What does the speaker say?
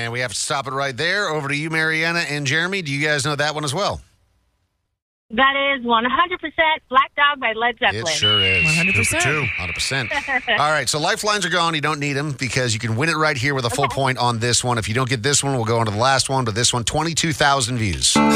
And we have to stop it right there. Over to you, Mariana and Jeremy. Do you guys know that one as well? That is 100% Black Dog by Led Zeppelin. It sure is. 100%. 100%. All right, so lifelines are gone. You don't need them because you can win it right here with a full point on this one. If you don't get this one, we'll go on to the last one. But this one, 22,000 views.